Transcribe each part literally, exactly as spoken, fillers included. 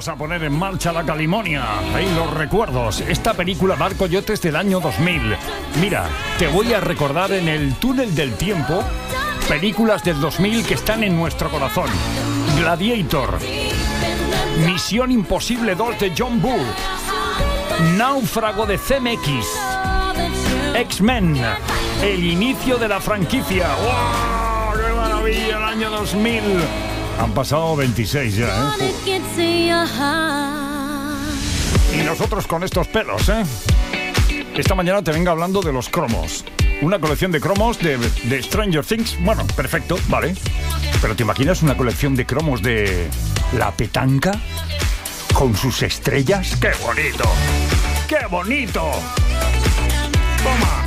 vamos a poner en marcha la Calimonia. Ahí los recuerdos. Esta película Mar Coyotes del año dos mil. Mira, te voy a recordar en el túnel del tiempo películas del dos mil que están en nuestro corazón. Gladiator, Misión Imposible dos de John Woo, Náufrago de C M X, X-Men, el inicio de la franquicia. ¡Wow! ¡Qué maravilla! El año dos mil. Han pasado veintiséis ya, ¿eh? Y nosotros con estos pelos, ¿eh? Esta mañana te vengo hablando de los cromos. Una colección de cromos de, de Stranger Things. Bueno, perfecto, vale. Pero ¿te imaginas una colección de cromos de la petanca? Con sus estrellas. ¡Qué bonito! ¡Qué bonito! ¡Toma!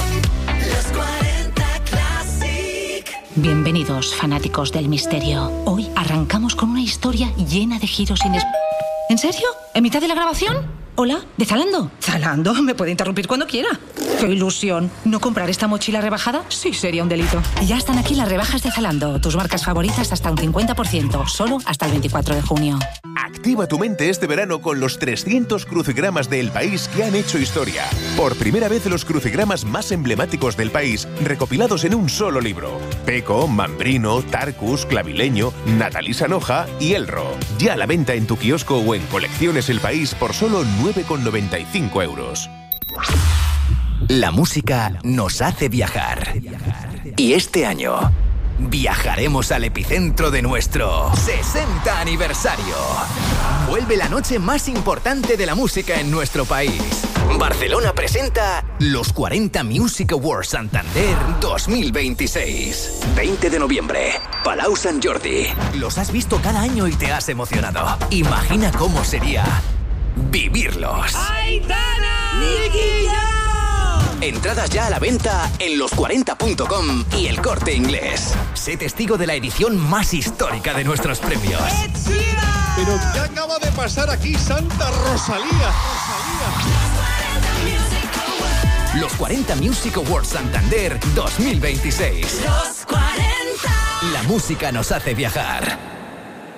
Bienvenidos, fanáticos del misterio. Hoy arrancamos con una historia llena de giros inesperados. ¿En serio? ¿En mitad de la grabación? Hola, ¿de Zalando? ¿Zalando? Me puede interrumpir cuando quiera. ¡Qué ilusión! ¿No comprar esta mochila rebajada? Sí, sería un delito. Y ya están aquí las rebajas de Zalando. Tus marcas favoritas hasta un cincuenta por ciento. Solo hasta el veinticuatro de junio. Activa tu mente este verano con los trescientos crucigramas del país que han hecho historia. Por primera vez los crucigramas más emblemáticos del país, recopilados en un solo libro. Peco, Mambrino, Tarcus, Clavileño, Natalí Sanoja y Elro. Ya a la venta en tu kiosco o en Colecciones El País por solo nueve con noventa y cinco euros. La música nos hace viajar. Y este año viajaremos al epicentro de nuestro sesenta aniversario. Vuelve la noche más importante de la música en nuestro país. Barcelona presenta los cuarenta Music Awards Santander dos mil veintiséis. veinte de noviembre, Palau Sant Jordi. Los has visto cada año y te has emocionado. Imagina cómo sería vivirlos. ¡Aitana! ¡Nicky Jam! Entradas ya a la venta en los cuarenta punto com y El Corte Inglés. Sé testigo de la edición más histórica de nuestros premios. ¿Pero qué acaba de pasar aquí, Santa Rosalía? Los cuarenta Music Awards Santander dos mil veintiséis. Los cuarenta. La música nos hace viajar.